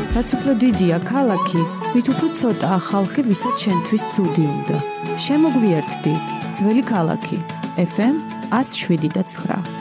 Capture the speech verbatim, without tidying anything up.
რაც უფრო დიდია ქალაქი, მით უფრო ცოტაა ხალხი, ვისაც შენთვის ცუდი უნდა. შემოგვიერთდი, ძველი ქალაქი, ეფ ემ one oh seven point nine.